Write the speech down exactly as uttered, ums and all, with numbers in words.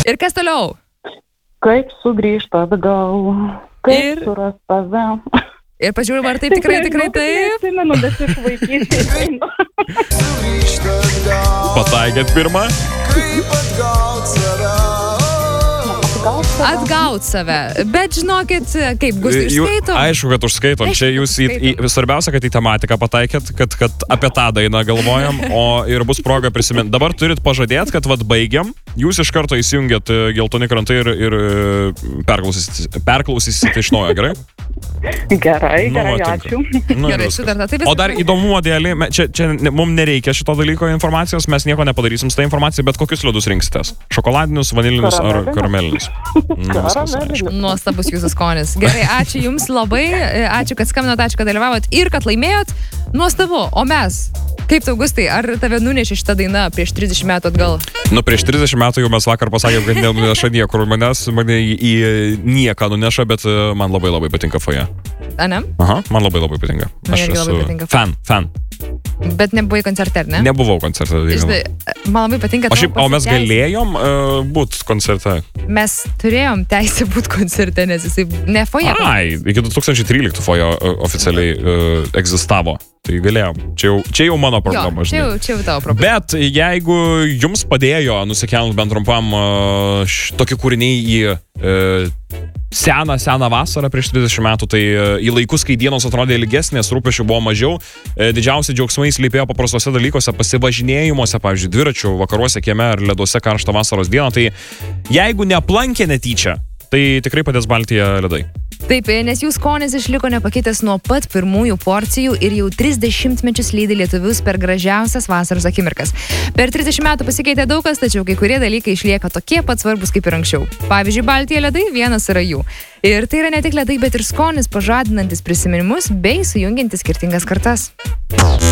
Ir kas toliau? Kaip sugrįžta atgal, kaip Ir- suras tave. Ir pažiūrėjau, ar taip tikrai, tikrai taip. Atsimenu, bet iš vaikystės. Pataikėt pirmą? Atgaut save. Bet žinokit, kaip Gustai Jų- išskaitom. Aišku, kad užskaitom. Aišku, Čia jūs į, į, svarbiausia, kad į tematiką pataikėt, kad, kad apie tą dainą galvojam, o ir bus proga prisiminti. Dabar turit pažadėti, kad vad baigiam, jūs iš karto įsijungiat e, Geltoni krantai ir, ir e, perklausysit, perklausysit iš naujo, gerai? Gerai, Nu, gerai, va, ačiū. tinka. Nu, Gerai, viskas. sutarta. Tai O dar įdomumo dėlį, me- čia, čia ne- mums nereikia šito dalyko informacijos, mes nieko nepadarysim su tą informacija, bet kokius ledus rinksitės? Šokoladinius, vanilinius ar Karamelinius. karamelinius? Nu, viskas aišku. Nuostabus jūsų skonis. Gerai, ačiū Jums labai, ačiū, kad skambinot, ačiū, kad dalyvavot ir kad laimėjot. Nuostabu, o mes, kaip tau Gustai, ar tave nunešė šitą dainą prieš trisdešimt metų atgal? Nu, prieš trisdešimt metų jau mes vakar pasakėm, kad nenuneša niekur manęs, mane į, į nieką nuneša, bet e, man labai labai patinka foje. A, ne? Aha, man labai labai patinka. Man Aš irgi labai esu patinka. fan, fan. Bet nebuvai koncerte, ar ne? Nebuvau koncerte. Žinai, man labai patinka. O, šiaip, tavo o mes pasiteisinimas. galėjom uh, būti koncerte. Mes turėjom teisę būti koncerte, nes jisai ne foje. Ai, iki du tūkstančiai tryliktų foje uh, oficialiai uh, egzistavo. Tai galėjom. Čia jau, čia jau mano problema, Jo, čia, žinai. jau, čia jau tavo problema. Bet jeigu jums padėjo nusikelt bent trumpam uh, š- tokie kūriniai į uh, seną, seną vasarą prieš trisdešimt metų, tai uh, į laikus, kai dienos atrodė ilgesnės, rūpesčių buvo mažiau, uh, didžiausi džiaugsmai slypėjo paprastose dalykuose, pasivažinėjimuose, pavyzdžiui, dviračių vakaruose, kieme ar leduose karštą vasaros dieną. Tai jeigu neaplankė netyčia, tai tikrai padės Baltija ledai. Taip, nes jų skonis išliko nepakitęs nuo pat pirmųjų porcijų ir jau trisdešimt mečius lydi lietuvius per gražiausias vasaros akimirkas. Per trisdešimt metų pasikeitė daug kas, tačiau kai kurie dalykai išlieka tokie pat svarbus kaip ir anksčiau. Pavyzdžiui, Baltija ledai vienas yra jų. Ir tai yra ne tik ledai, bet ir skonis pažadinantis prisiminimus bei sujungiantis skirtingas kartas.